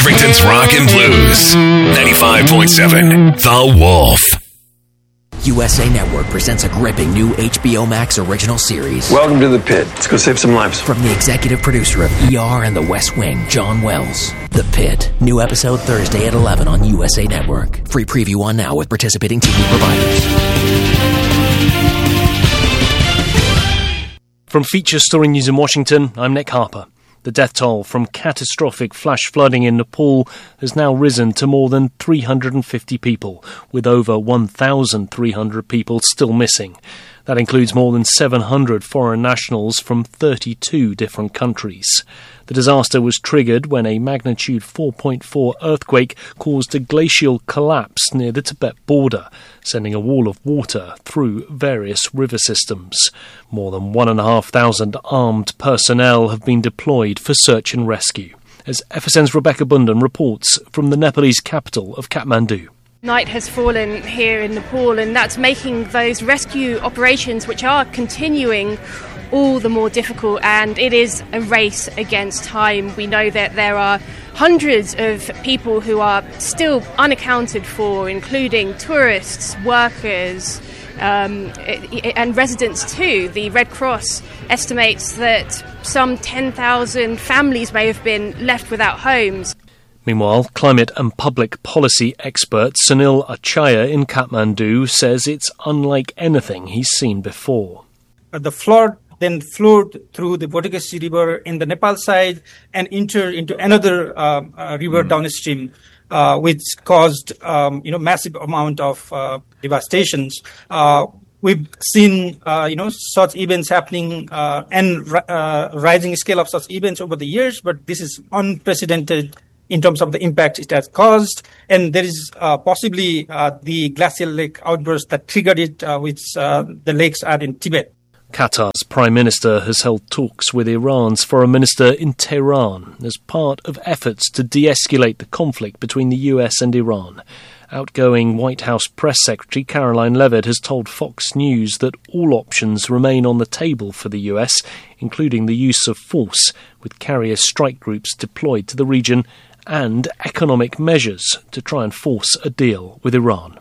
Fredericton's Rock and Blues. 95.7 The Wolf. USA Network presents a gripping new HBO Max original series. Welcome to the pit. Let's go save some lives. From the executive producer of ER and The West Wing, John Wells. The Pit. New episode Thursday at 11 on USA Network. Free preview on now with participating TV providers. From Feature Story News in Washington, I'm Nick Harper. The death toll from catastrophic flash flooding in Nepal has now risen to more than 350 people, with over 1,300 people still missing. That includes more than 700 foreign nationals from 32 different countries. The disaster was triggered when a magnitude 4.4 earthquake caused a glacial collapse near the Tibet border, sending a wall of water through various river systems. More than 1,500 armed personnel have been deployed for search and rescue, as FSN's Rebecca Bundan reports from the Nepalese capital of Kathmandu. Night has fallen here in Nepal, and that's making those rescue operations, which are continuing, all the more difficult, and it is a race against time. We know that there are hundreds of people who are still unaccounted for, including tourists, workers, and residents too. The Red Cross estimates that some 10,000 families may have been left without homes. Meanwhile, climate and public policy expert Sunil Achaya in Kathmandu says it's unlike anything he's seen before. The flood then flowed through the Botagasi River in the Nepal side and entered into another river downstream, which caused massive amount of devastations. We've seen such events happening and rising scale of such events over the years, but this is unprecedented in terms of the impact it has caused. And there is possibly the glacial lake outburst that triggered it, which the lakes are in Tibet. Qatar's Prime Minister has held talks with Iran's Foreign Minister in Tehran as part of efforts to de-escalate the conflict between the US and Iran. Outgoing White House Press Secretary Caroline Levitt has told Fox News that all options remain on the table for the US, including the use of force, with carrier strike groups deployed to the region, and economic measures to try and force a deal with Iran.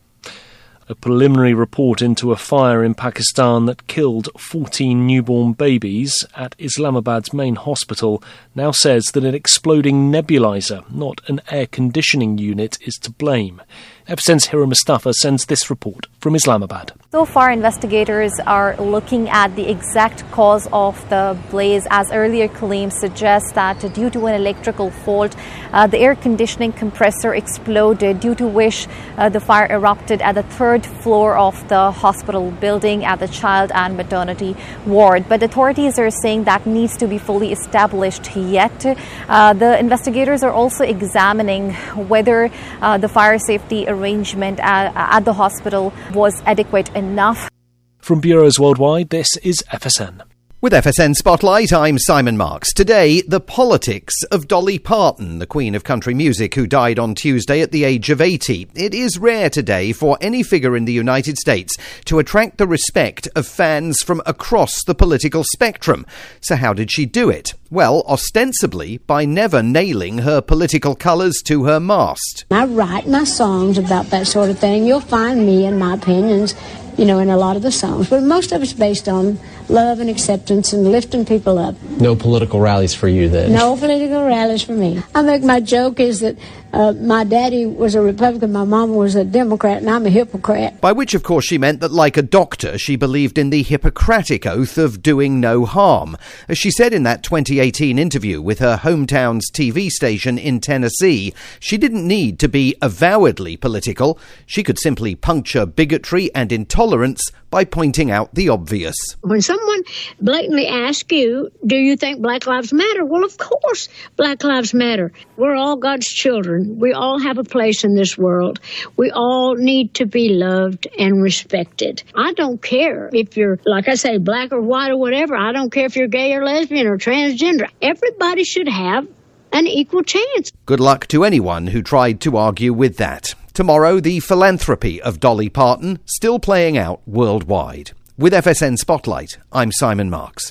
A preliminary report into a fire in Pakistan that killed 14 newborn babies at Islamabad's main hospital now says that an exploding nebulizer, not an air conditioning unit, is to blame. FSN's Hira Mustafa sends this report from Islamabad. So far, investigators are looking at the exact cause of the blaze, as earlier claims suggest that due to an electrical fault, the air conditioning compressor exploded, due to which the fire erupted at the third floor of the hospital building at the child and maternity ward. But authorities are saying that needs to be fully established yet. The investigators are also examining whether the fire safety arrangement at the hospital was adequate enough. From Bureaus Worldwide, this is FSN. With FSN Spotlight, I'm Simon Marks. Today, the politics of Dolly Parton, the Queen of Country Music, who died on Tuesday at the age of 80. It is rare today for any figure in the United States to attract the respect of fans from across the political spectrum. So how did she do it? Well, ostensibly by never nailing her political colours to her mast. I write my songs about that sort of thing. You'll find me and my opinions, in a lot of the songs. But most of it's based on love and acceptance and lifting people up. No political rallies for you then? No political rallies for me. I think my joke is that my daddy was a Republican, my mama was a Democrat, and I'm a hypocrite. By which, of course, she meant that, like a doctor, she believed in the Hippocratic oath of doing no harm. As she said in that 2018 interview with her hometown's TV station in Tennessee, she didn't need to be avowedly political. She could simply puncture bigotry and intolerance by pointing out the obvious. When someone blatantly asks you, do you think Black Lives Matter? Well, of course Black Lives Matter. We're all God's children. We all have a place in this world. We all need to be loved and respected. I don't care if you're, like I say, black or white or whatever. I don't care if you're gay or lesbian or transgender. Everybody should have an equal chance. Good luck to anyone who tried to argue with that. Tomorrow, the philanthropy of Dolly Parton still playing out worldwide. With FSN Spotlight, I'm Simon Marks.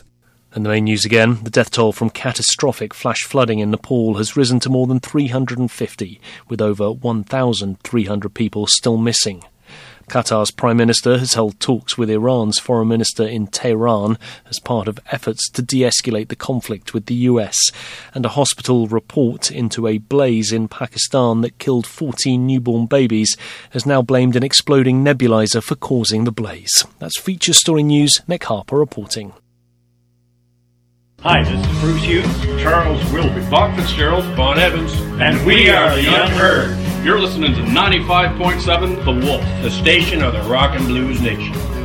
And the main news again, the death toll from catastrophic flash flooding in Nepal has risen to more than 350, with over 1,300 people still missing. Qatar's Prime Minister has held talks with Iran's Foreign Minister in Tehran as part of efforts to de-escalate the conflict with the US. And a hospital report into a blaze in Pakistan that killed 14 newborn babies has now blamed an exploding nebulizer for causing the blaze. That's Feature Story News, Nick Harper reporting. Hi, this is Bruce Hughes, Charles Wilby, Bob Fitzgerald, Bon Evans, and we are the Unheard. You're listening to 95.7 The Wolf, the station of the rock and blues nation.